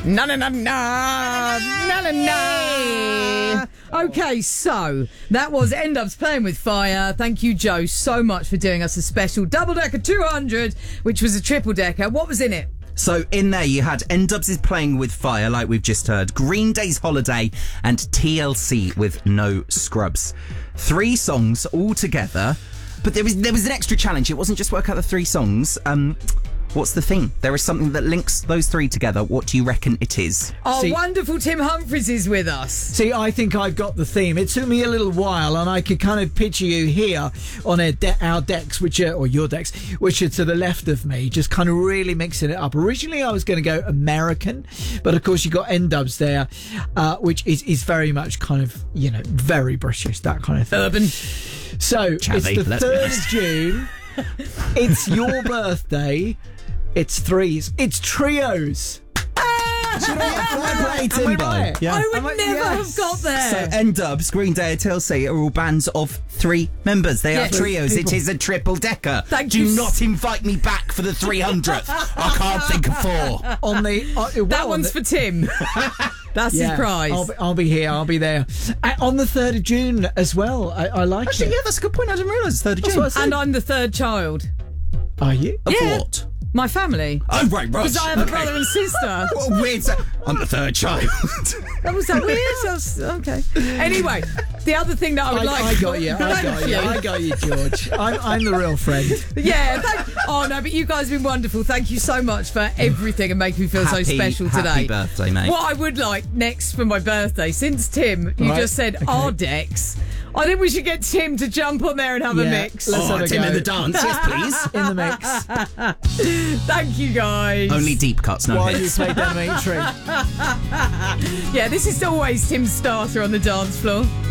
Na na na na na na na. Okay, so that was End Up's Playing with Fire. Thank you, Joe, so much for doing us a special Double Decker 200, which was a triple decker. What was in it? So in there you had N-Dubs is Playing with Fire, like we've just heard, Green Day's Holiday, and TLC with No Scrubs. 3 songs all together, but there was an extra challenge. It wasn't just work out the 3 songs. What's the theme? There is something that links those 3 together. What do you reckon it is? Our wonderful Tim Humphries is with us. See, I think I've got the theme. It took me a little while, and I could kind of picture you here on our decks, or your decks, which are to the left of me, just kind of really mixing it up. Originally, I was going to go American, but of course you got N-Dubs there, which is very much kind of, very British, that kind of thing. Urban. So, Chavvy, it's the 3rd of June. It's your birthday. It's 3s. It's trios. I would never have got there. So N-Dubs, Green Day, and TLC are all bands of 3 members. They are trios. It is a triple decker. Do not invite me back for the 300th. I can't think of 4. That one's for Tim. That's his prize. I'll be here. I'll be there. On the 3rd of June as well. I like it. Actually, yeah, that's a good point. I didn't realise it's 3rd of June. And I'm the 3rd child. Are you? Of what? My family. Oh, right. Because I have a brother and sister. What a weird... I'm the 3rd child. Was that weird? Okay. Anyway, the other thing that I would like... I got you, George. I'm the real friend. Yeah. But you guys have been wonderful. Thank you so much for everything and making me feel so special today. Happy birthday, mate. What I would like next for my birthday, since Tim, you just said our decks, I think we should get Tim to jump on there and have a mix. Let's have a Tim go. in the dance, yes, please. In the mix. Thank you, guys. Only deep cuts, no While hits. you play Dominatrix. Yeah, this is always Tim's starter on the dance floor.